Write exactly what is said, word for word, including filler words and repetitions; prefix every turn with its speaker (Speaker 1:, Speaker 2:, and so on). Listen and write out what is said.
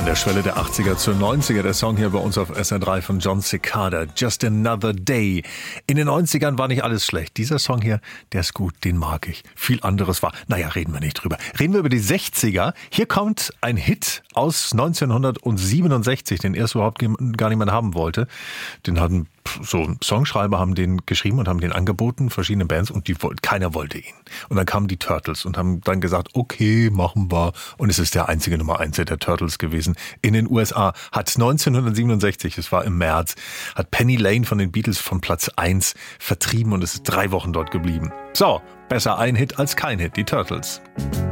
Speaker 1: An der Schwelle der achtziger zu neunziger, der Song hier bei uns auf S R drei von Jon Secada, Just Another Day. In den neunzigern war nicht alles schlecht. Dieser Song hier, der ist gut, den mag ich. Viel anderes war, naja, reden wir nicht drüber. Reden wir über die sechziger. Hier kommt ein Hit aus neunzehnhundertsiebenundsechzig, den erst überhaupt gar niemand haben wollte. Den hatten so Songschreiber haben den geschrieben und haben den angeboten, verschiedene Bands, und die, keiner wollte ihn. Und dann kamen die Turtles und haben dann gesagt, okay, machen wir. Und es ist der einzige Nummer eins der Turtles gewesen. In den U S A hat neunzehnhundertsiebenundsechzig, es war im März, hat Penny Lane von den Beatles von Platz eins vertrieben und es ist drei Wochen dort geblieben. So, besser ein Hit als kein Hit, die Turtles.